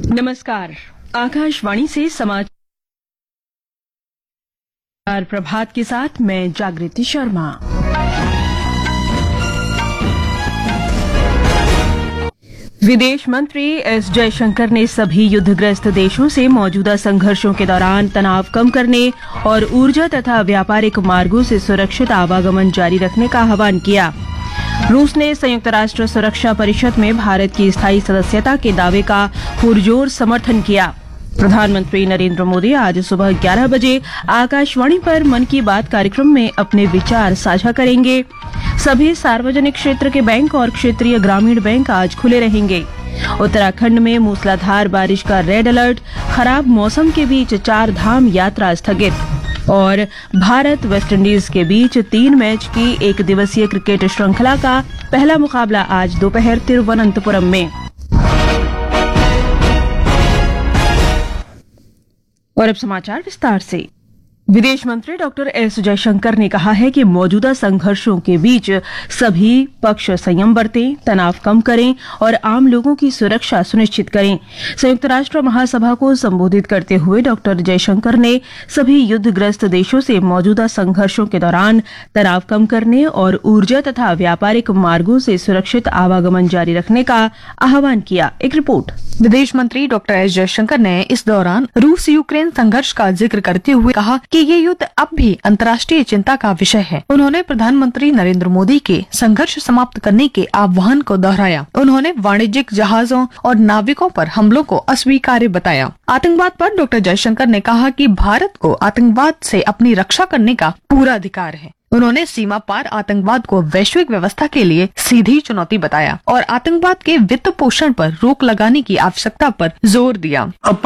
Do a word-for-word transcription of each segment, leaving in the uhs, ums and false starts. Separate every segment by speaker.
Speaker 1: नमस्कार। आकाशवाणी से समाचार प्रभात के साथ मैं जागृति शर्मा। विदेश मंत्री एस जयशंकर ने सभी युद्धग्रस्त देशों से मौजूदा संघर्षों के दौरान तनाव कम करने और ऊर्जा तथा व्यापारिक मार्गों से सुरक्षित आवागमन जारी रखने का आह्वान किया। रूस ने संयुक्त राष्ट्र सुरक्षा परिषद में भारत की स्थायी सदस्यता के दावे का पुरजोर समर्थन किया। प्रधानमंत्री नरेंद्र मोदी आज सुबह ग्यारह बजे आकाशवाणी पर मन की बात कार्यक्रम में अपने विचार साझा करेंगे। सभी सार्वजनिक क्षेत्र के बैंक और क्षेत्रीय ग्रामीण बैंक आज खुले रहेंगे। उत्तराखंड में मूसलाधार बारिश का रेड अलर्ट, खराब मौसम के बीच चार धाम यात्रा स्थगित और भारत वेस्टइंडीज के बीच तीन मैच की एक दिवसीय क्रिकेट श्रृंखला का पहला मुकाबला आज दोपहर तिरुवनंतपुरम में। और अब समाचार विस्तार से। विदेश मंत्री डॉक्टर एस जयशंकर ने कहा है कि मौजूदा संघर्षों के बीच सभी पक्ष संयम बरतें, तनाव कम करें और आम लोगों की सुरक्षा सुनिश्चित करें। संयुक्त राष्ट्र महासभा को संबोधित करते हुए डॉक्टर जयशंकर ने सभी युद्धग्रस्त देशों से मौजूदा संघर्षों के दौरान तनाव कम करने और ऊर्जा तथा व्यापारिक मार्गों से सुरक्षित आवागमन जारी रखने का आह्वान किया। एक रिपोर्ट।
Speaker 2: विदेश मंत्री डॉक्टर एस जयशंकर ने इस दौरान रूस यूक्रेन संघर्ष का जिक्र करते हुए कहा कि ये युद्ध अब भी अंतर्राष्ट्रीय चिंता का विषय है। उन्होंने प्रधानमंत्री नरेंद्र मोदी के संघर्ष समाप्त करने के आह्वान को दोहराया। उन्होंने वाणिज्यिक जहाजों और नाविकों पर हमलों को अस्वीकार्य बताया। आतंकवाद पर डॉक्टर जयशंकर ने कहा कि भारत को आतंकवाद से अपनी रक्षा करने का पूरा अधिकार है। उन्होंने सीमा पार आतंकवाद को वैश्विक व्यवस्था के लिए सीधी चुनौती बताया और आतंकवाद के वित्त पोषण पर रोक लगाने की आवश्यकता पर जोर दिया।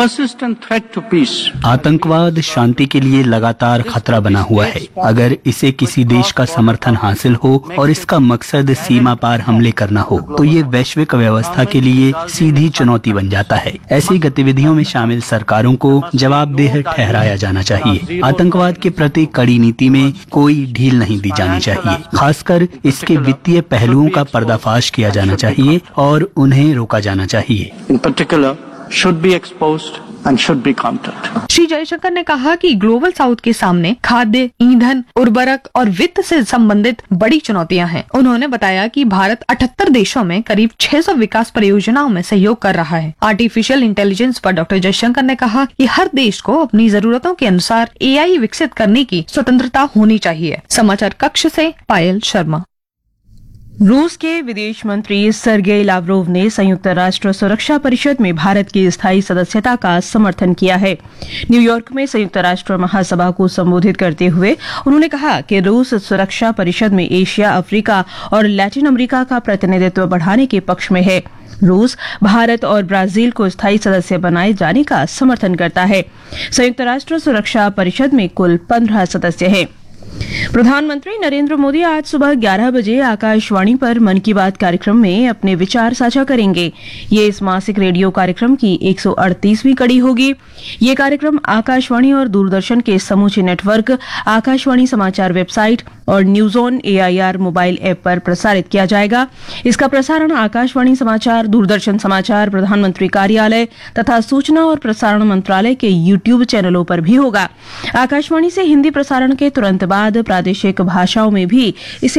Speaker 3: आतंकवाद शांति के लिए लगातार खतरा बना हुआ है। अगर इसे किसी देश का समर्थन हासिल हो और इसका मकसद सीमा पार हमले करना हो तो ये वैश्विक व्यवस्था के लिए सीधी चुनौती बन जाता है। ऐसी गतिविधियों में शामिल सरकारों को जवाबदेह ठहराया जाना चाहिए। आतंकवाद के प्रति कड़ी नीति में कोई ढील नहीं दी जानी चाहिए। खासकर इसके वित्तीय पहलुओं का पर्दाफाश किया जाना चाहिए और उन्हें रोका जाना चाहिए।
Speaker 4: In particular, should be exposed and should be countered.
Speaker 2: Shri Jaishankar ने कहा कि ग्लोबल साउथ के सामने खाद्य, ईंधन, उर्वरक और वित्त से संबंधित बड़ी चुनौतियां हैं। उन्होंने बताया कि भारत अठहत्तर देशों में करीब छह सौ विकास परियोजनाओं में सहयोग कर रहा है। आर्टिफिशियल इंटेलिजेंस पर डॉक्टर जयशंकर ने कहा कि हर देश को अपनी जरूरतों के अनुसार ए आई विकसित करने की स्वतंत्रता होनी चाहिए। समाचार कक्ष से पायल शर्मा।
Speaker 1: रूस के विदेश मंत्री सर्गेई लावरोव ने संयुक्त राष्ट्र सुरक्षा परिषद में भारत की स्थायी सदस्यता का समर्थन किया है। न्यूयॉर्क में संयुक्त राष्ट्र महासभा को संबोधित करते हुए उन्होंने कहा कि रूस सुरक्षा परिषद में एशिया, अफ्रीका और लैटिन अमेरिका का प्रतिनिधित्व बढ़ाने के पक्ष में है। रूस भारत और ब्राजील को स्थायी सदस्य बनाए जाने का समर्थन करता है। संयुक्त राष्ट्र सुरक्षा परिषद में कुल पंद्रह सदस्य हैं। प्रधानमंत्री नरेंद्र मोदी आज सुबह ग्यारह बजे आकाशवाणी पर मन की बात कार्यक्रम में अपने विचार साझा करेंगे। ये इस मासिक रेडियो कार्यक्रम की एक सौ अड़तीसवीं कड़ी होगी। ये कार्यक्रम आकाशवाणी और दूरदर्शन के समूचे नेटवर्क, आकाशवाणी समाचार वेबसाइट और news on A I R mobile app पर प्रसारित किया जाएगा। इसका प्रसारण आकाशवाणी समाचार, दूरदर्शन समाचार, प्रधानमंत्री कार्यालय तथा सूचना और प्रसारण मंत्रालय के यूट्यूब चैनलों पर भी होगा। आकाशवाणी से हिंदी प्रसारण के तुरंत बाद प्रादेशिक भाषाओं में भी इसे